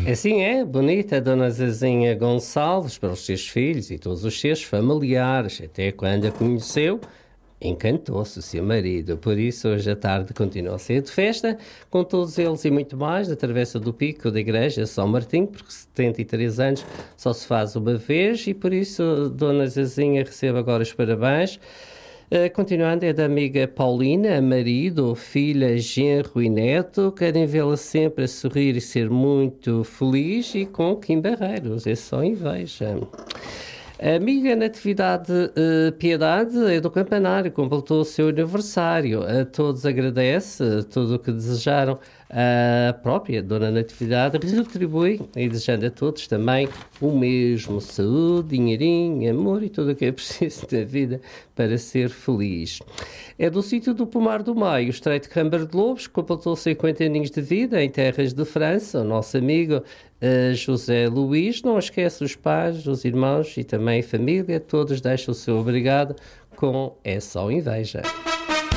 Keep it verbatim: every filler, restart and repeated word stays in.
Assim é, bonita a Dona Zezinha Gonçalves para os seus filhos e todos os seus familiares, até quando a conheceu, encantou-se o seu marido. Por isso, hoje à tarde continua a ser de festa, com todos eles e muito mais, na Travessa do Pico da Igreja São Martinho, porque setenta e três anos só se faz uma vez, e por isso Dona Zezinha recebe agora os parabéns. Uh, continuando, é da amiga Paulina, marido, filha, genro e neto. Querem vê-la sempre a sorrir e ser muito feliz, e com Kim Barreiros, é só inveja. A amiga Natividade uh, Piedade é do Campanário, completou o seu aniversário. A todos agradece tudo o que desejaram. A própria Dona Natividade retribui, e desejando a todos também o mesmo: saúde, dinheirinho, amor e tudo o que é preciso da vida para ser feliz. É do sítio do Pomar do Maio, o Estreito de Câmara de Lobos, completou cinquenta aninhos de vida em terras de França. O nosso amigo uh, José Luís não esquece os pais, os irmãos e também a família. Todos deixam o seu obrigado com É Só Inveja.